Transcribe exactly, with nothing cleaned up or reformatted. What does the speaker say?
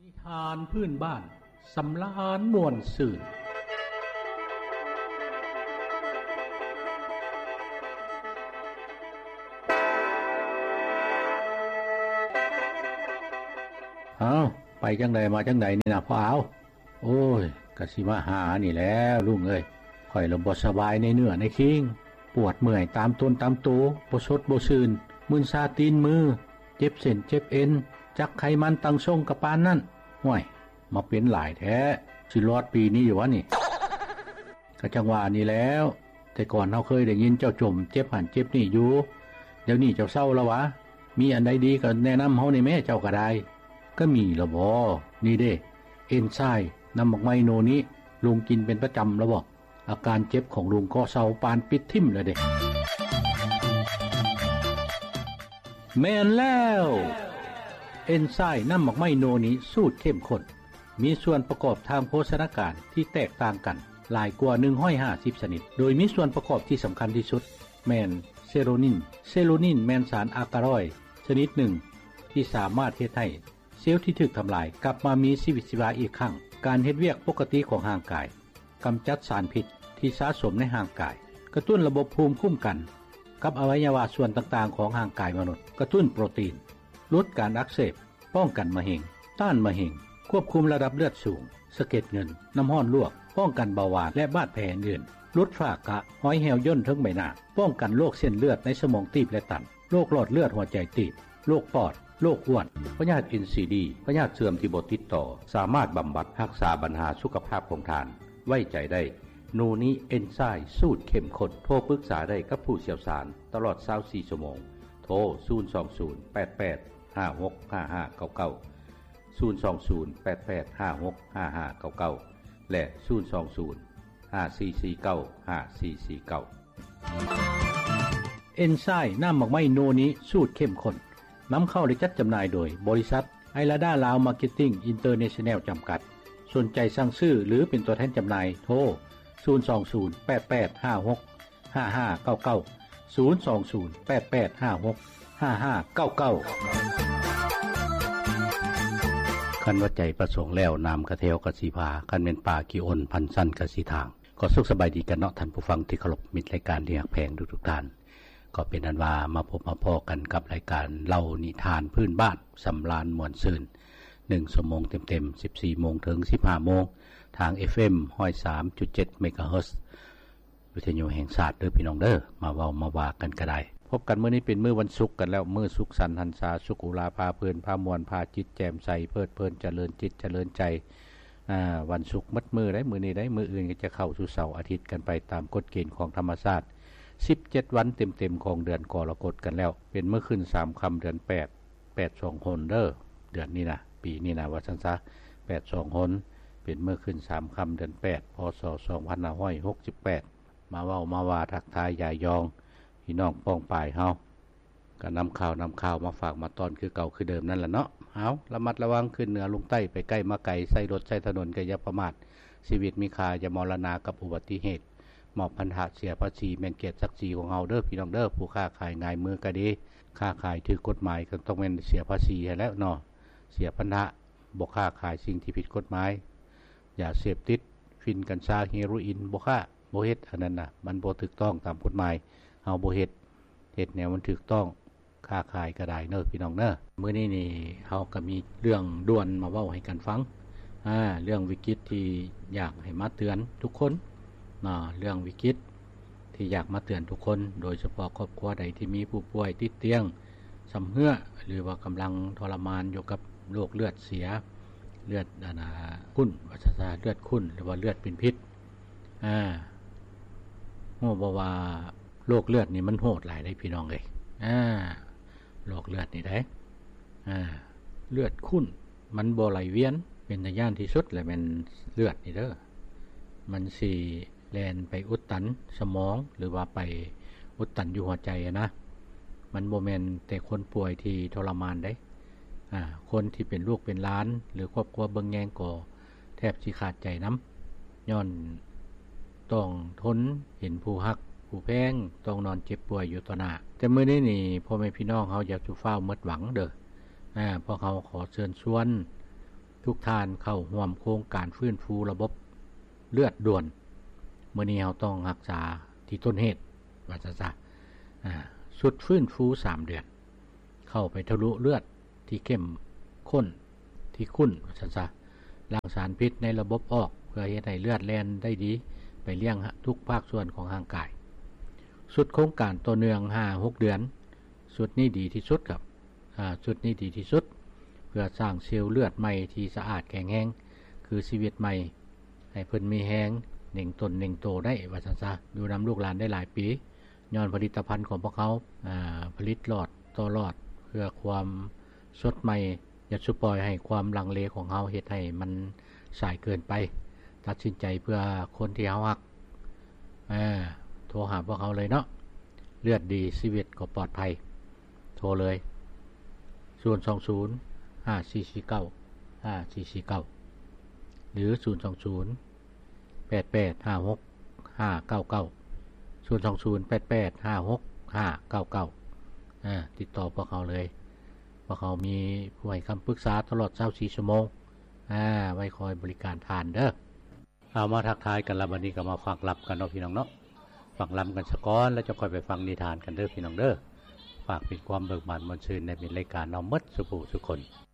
นิทานพื้นบ้านสำราญม่วนซื่นเอาไปจังใดมาจังใดนี่นะพ่อเอาโอ้ยกะสิมาหานี่แล้วลุงเอ้ยข่อยลมบ่สบายในเนื้อในคิงปวดเมื่อยตามต้นตามตัวบ่สดบ่ซื่นมึนซาตีนมือเจ็บเส้นเจ็บเอ็นจักไขมันตั้งทรงกะปานนั่นห่วยมาเป็นหลายแท้สิรอดปีนี้อยู่วะนี่ก็จังว่านี่แล้วแต่ก่อนเฮาเคยได้ยินเจ้าจมเจ็บหันเจ็บนี่อยู่เดี๋ยวนี้เจ้าเศร้าแล้ววะมีอันใดดีก็แนะนำเฮาในแม่เจ้าก็ได้ก็มีละบ่นี่เด้เอนไซม์น้ำหมกไมโนนี้ลุงกินเป็นประจำแล้วบ่อาการเจ็บของลุงก็เศร้าปานปิดทิ่มเลยเด้แม่นแล้วเอนไซม์น้ำหมกไมโนนี้สูตรเข้มข้นมีส่วนประกอบทางโภชนาการที่แตกต่างกันหลายกว่าหนึ่งร้อยห้าสิบชนิดโดยมีส่วนประกอบที่สำคัญที่สุดแม่นเซโรนินเซโรนินแม่นสารอะกาลอยด์ชนิดหนึ่งที่สามารถเฮ็ดให้เซลล์ที่ถูกทำลายกลับมามีชีวิตชีวาอีกครั้งการเฮ็ดเวียกปกติของร่างกายกำจัดสารพิษที่สะสมในร่างกายกระตุ้นระบบภูมิคุ้มกันกับอวัยวะส่วนต่างๆของร่างกายมนุษย์กระตุ้นโปรตีนลดการอักเสบป้องกันมะเร็งต้านมะเร็งควบคุมระดับเลือดสูงสะเก็ดเงินน้ำห้อนลวกป้องกันเบาหวานและบาดแผลอื่นลดฝ้ากระหอยแหวย่นทั้งใบหน้าป้องกันโรคเส้นเลือดในสมองตีบและตันโรคหลอดเลือดหัวใจตีบโรคปอดโรคอ้วนพยาธิ เอ็น ซี ดี พยาธิเสื่อมที่บ่ติดต่อสามารถบำบัดรักษาปัญหาสุขภาพของทานไว้ใจได้โนนี้เอนไซม์สูตรเข้มข้นโทรปรึกษาได้กับผู้เชี่ยวชาญตลอดยี่สิบสี่ชั่วโมงโทรศูนย์ สอง ศูนย์ แปด แปด ห้า หก ห้า ห้า เก้า เก้า ศูนย์ สอง ศูนย์ แปด แปด ห้า หก ห้า ห้า เก้า เก้าและศูนย์ สอง ศูนย์ ห้า สี่ สี่ เก้า ห้า สี่ สี่ เก้าเอนไซม์น้ำหมกไม้โนนี้สูตรเข้มข้นนำเข้าและจัดจำหน่ายโดยบริษัทไอลาดาลาวมาร์เก็ตติ้งอินเตอร์เนชั่นแนลจำกัดสนใจสั่งซื้อหรือเป็นตัวแทนจำหน่ายโทรศูนย์ สอง ศูนย์ แปด แปด ห้า หก ห้า ห้า เก้า เก้า ศูนย์ สอง ศูนย์ แปด แปด ห้า หก ห้า ห้า เก้า เก้าคันว่าใจประสงค์แล้วนามกระเทวกสิภาคันเป็นป่ากิอ้นพันสั้นกสิทางก็สุขสบายดีกันเนาะท่านผู้ฟังที่เคารพมิตรรายการที่รักแพงทุกๆท่านก็เป็นอันว่ามาพบมาพอกันกับรายการเล่านิทานพื้นบ้านสำราญม่วนซื่นหนึ่งชั่วโมงเต็มๆ สิบสี่โมงถึง สิบห้าโมงทาง เอฟ เอ็ม หนึ่งร้อยสามจุดเจ็ด เมกะเฮิรตซ์วิทยุแห่งชาติเด้อพี่น้องเด้อมาเว้ามาว่ากันก็ได้พบกันมื้อนี้เป็นมื้อวันศุกร์กันแล้วมื้อสุขสันต์หันษาสุขอุราพาเพลินพามวลพาจิตแจ่มใสเพลิดเพลินเจริญจิตเจริญใจอ่าวันศุกร์มัดมื้อได้มื้อนี้ได้มื้ออื่นก็จะเข้าสู่เสาร์อาทิตย์กันไปตามกฎเกณฑ์ของธรรมชาติสิบเจ็ดวันเต็มๆของเดือนกรกฎกันแล้วเป็นมื้อขึ้นสามค่ำเดือนแปด แปด สองหนเด้อเดือนนี้นะปีนี้นะว่าซั่นซะแปด สองหนเป็นมื้อขึ้นสามค่ำเดือนแปดพศสองพันห้าร้อยหกสิบแปดมาเว้ามาว่าทักทายยายยองพี่น้องป้องปายเฮาก็นำข่าวนำข่าวมาฝากมาตอนคือเก่าคือเดิมนั่นแหละเนาะเฮาระมัดระวังขึ้นเหนือลงใต้ไปใกล้มาไกลใส่รถใส่ถนนก็อย่าประมาทชีวิตมีค่าอย่ามรณากับอุบัติเหตุมอบพันธะเสียภาษีแม่นเกียรติศักดิ์ศรีของเฮาเด้อพี่น้องเด้อผู้ค้าขายง่ายมือก็ดีค้าขายถูกกฎหมายก็ต้องแม่นเสียภาษีให้แล้วเนาะเสียพันธะบ่ค้าขายสิ่งที่ผิดกฎหมายอย่าเสพติดฟินกัญชาเฮโรอีนบ่ค้าบ่เฮ็ดอันนั้นน่ะมันบ่ถูกต้องตามกฎหมายเฮาบ่เฮ็ดเฮ็ดแนวมันถูกต้องค้าขายก็ได้เด้อพี่น้องเด้อมื้อนี้นี่เฮาก็มีเรื่องด่วนมาเว้าให้กันฟังอ่าเรื่องวิกฤตที่อยากให้มาเตือนทุกคนน่ะเรื่องวิกฤตที่อยากมาเตือนทุกคนโดยเฉพาะครอบครัวใดที่มีผู้ป่วยติดเตียงสำเหือหรือว่ากำลังทรมานอยู่กับโรคเลือดเสียเลือดอ่าขุ่นว่าซะเลือดขุ่นหรือว่าเลือดเป็นพิษอ่าโหบ่ว่าโรคเลือดนี่มันโหดหลายได้พี่น้องเอ้ยอ่าโรคเลือดนี่ได้อ่าเลือดขุ่นมันบ่ไหลเวียนเป็นตาย้านที่สุดแหละแม่นเลือดนี่เด้อมันสิแล่นไปอุดตันสมองหรือว่าไปอุดตันอยู่หัวใจนะมันบ่แม่นแต่คนป่วยที่ทรมานได้อ่าคนที่เป็นลูกเป็นหลานหรือครอบครัวเบิ่งแยงก็แทบสิขาดใจนำย้อนต้องทนเห็นผู้ฮักผู้แพงต้องนอนเจ็บป่วยอยู่ต่อหน้าแต่มื้อนี้นี่พ่อแม่พี่น้องเฮาอยากสิฟ้าวหมดหวังเด้ออ่าพวกเขาขอเชิญชวนทุกท่านเข้าร่วมโครงการฟื้นฟูระบบเลือดด่วนมื้อนี้เราต้องรักษาที่ต้นเหตุว่าซะๆอ่าสุดฟื้นฟูสามเดือนเข้าไปทะลุเลือดที่เข้มข้นที่ขุ่นว่าซะๆล้างสารพิษในระบบออกเพื่อเฮ็ดให้เลือดแล่นได้ดีไปเลี้ยงทุกภาคส่วนของร่างกายสุดโครงการต่อเนื่อง ห้าหก เดือนสุดนี้ดีที่สุดครับอ่าสุดนี้ดีที่สุดเพื่อสร้างเซลล์เลือดใหม่ที่สะอาดแข็งแรงคือชีวิตใหม่ให้เพิ่นมีแรงเน่งตนเน่งโตได้ว่าซั่นซะอยู่นำลูกหลานได้หลายปีย้อนผลิตภัณฑ์ของพวกเขาอ่าผลิตหลอดต่อหลอดเพื่อความสดใหม่อย่าสุปล่อยให้ความลังเลของเฮาเฮ็ดให้มันสายเกินไปตัดสินใจเพื่อคนที่เฮารักเอ่อโทรหาพวกเขาเลยเนาะเลือดดีชีวิตก็ปลอดภัยโทรเลยศูนย์ สอง ศูนย์ ห้า สี่ สี่ เก้า ห้า สี่ สี่ เก้าหรือศูนย์ สอง ศูนย์ แปด แปด ห้า หก ห้า เก้า เก้า ศูนย์ สอง ศูนย์ แปด แปด ห้า หก ห้า เก้า เก้าอ่าติดต่อพวกเขาเลยพวกเขามีผู้ให้คำปรึกษาตลอดยี่สิบสี่ชั่วโมงอ่าไว้คอยบริการทานเด้อเอามาทักทายกันแล้วบัดนี้ก็มาฟังรับกันเนาะพี่น้องเนาะฟังลำกันซะก่อนแล้วจะค่อยไปฟังนิทานกันเด้อพี่น้องเด้อฝากเป็นความเบิกบานมนต์ชื่นในเป็นรายการเอาหมดสุผู้ทุกคน